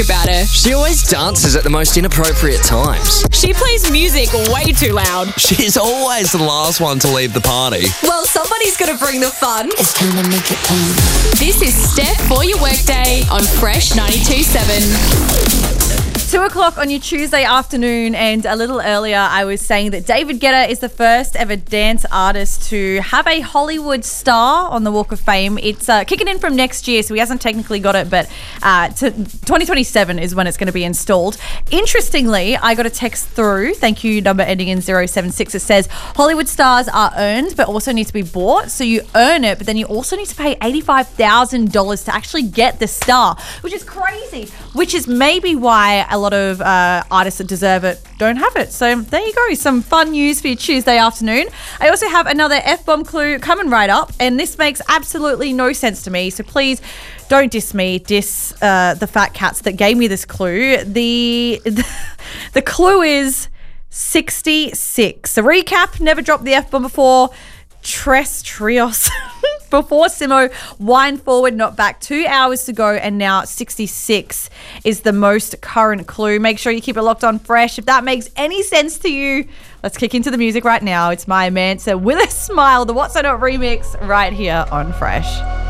about her. She always dances at the most inappropriate times. She plays music way too loud. She's always the last one to leave the party. Well, somebody's got to bring the fun. It's time to make it plain. This is Steph for your workday on Fresh 92.7. 2:00 on your Tuesday afternoon, and a little earlier I was saying that David Guetta is the first ever dance artist to have a Hollywood star on the Walk of Fame. It's kicking in from next year, so he hasn't technically got it, but 2027 is when it's going to be installed. Interestingly, I got a text through, thank you, number ending in 076. It says Hollywood stars are earned but also need to be bought. So you earn it, but then you also need to pay $85,000 to actually get the star, which is crazy, which is maybe why a lot of artists that deserve it don't have it. So there you go, some fun news for your Tuesday afternoon. I also have another F-bomb clue coming right up, and this makes absolutely no sense to me, so please don't diss me, diss the fat cats that gave me this clue. The clue is 66. A recap, never dropped the F-bomb before. Tres Trios. Before Simo, wind forward, not back. 2 hours to go, and now 66 is the most current clue. Make sure you keep it locked on Fresh. If that makes any sense to you, let's kick into the music right now. It's Maya Mansa with a smile, the What's I Not remix, right here on Fresh.